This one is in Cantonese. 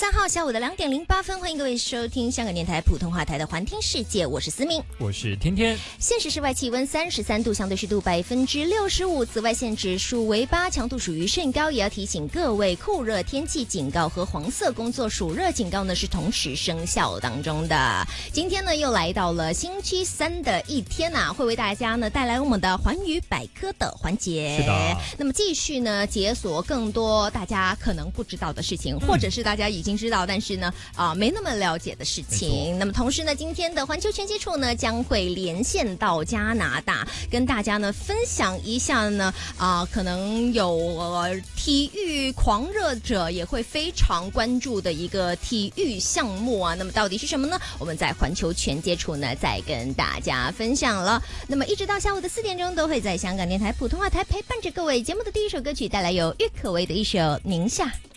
3号下午的2点08分，欢迎各位收听香港电台普通话台的环听世界，我是思明， 我是天天。 现时室外气温33度，相对湿度65%，紫外线指数为8，强度属于甚高。也要提醒各位，酷热天气警告和黄色工作暑热警告呢是同时生效当中的。今天呢又来到了星期三的一天啊，会为大家呢带来我们的环宇百科的环节。 是的。 那么继续呢解锁更多大家可能不知道的事情，或者是大家已经知道但是呢没那么了解的事情。那么同时呢，今天的环球全接触呢将会连线到加拿大，跟大家呢分享一下呢可能有体育狂热者也会非常关注的一个体育项目啊。那么到底是什么呢？我们在环球全接触呢再跟大家分享了。那么一直到下午的4点钟都会在香港电台普通话台陪伴着各位。节目的第一首歌曲带来由郁可唯的一首《宁夏》。